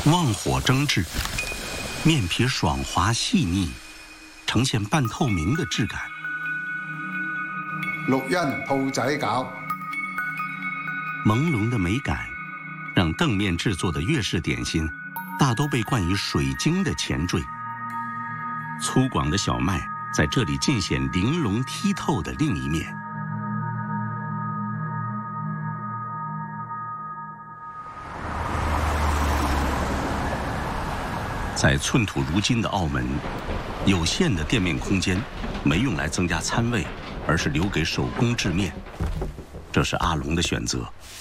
旺火蒸制，面皮爽滑细腻，呈现半透明的质感。 綠茵兔仔餃， 朦朧的美感，让凳面制作的粤式点心，大都被冠以水晶的前缀。粗犷的小麦在这里尽显玲珑剔透的另一面。在寸土如金的澳门，有限的店面空间没用来增加餐位，而是留给手工制面。这是阿龙的选择，